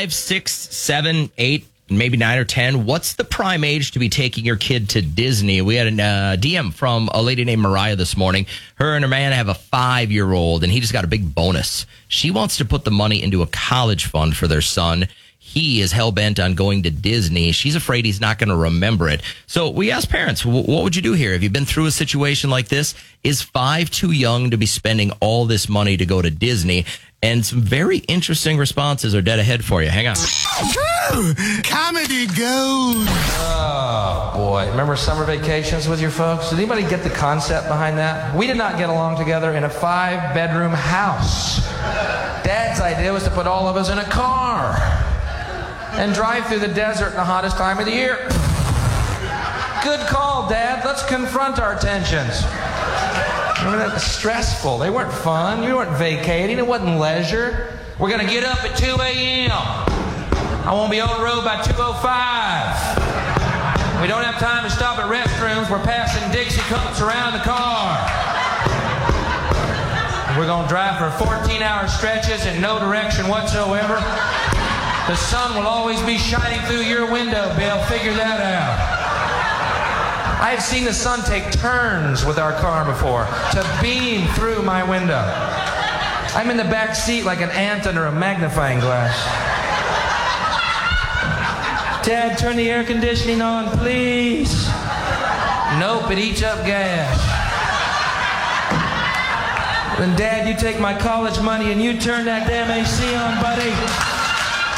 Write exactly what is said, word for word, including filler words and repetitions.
five, six, seven, eight, maybe nine or ten. What's the prime age to be taking your kid to Disney? We had a uh, D M from a lady named Mariah this morning. Her and her man have a five-year-old, and he just got a big bonus. She wants to put the money into a college fund for their son. He is hell-bent on going to Disney. She's afraid he's not going to remember it. So we asked parents, what would you do here? Have you been through a situation like this? Is five too young to be spending all this money to go to Disney? And some very interesting responses are dead ahead for you. Hang on. Comedy gold. Oh, boy. Remember summer vacations with your folks? Did anybody get the concept behind that? We did not get along together in a five-bedroom house. Dad's idea was to put all of us in a car and drive through the desert in the hottest time of the year. Good call, Dad. Let's confront our tensions. Remember that? Stressful. They weren't fun. You weren't vacating. It wasn't leisure. We're going to get up at two a.m. I won't be on the road by two oh five. We don't have time to stop at restrooms. We're passing Dixie cups around the car. We're going to drive for fourteen-hour stretches in no direction whatsoever. The sun will always be shining through your window, Bill. Figure that out. I have seen the sun take turns with our car before to beam through my window. I'm in the back seat like an ant under a magnifying glass. Dad, turn the air conditioning on, please. Nope, it eats up gas. Then, Dad, you take my college money and you turn that damn A C on, buddy.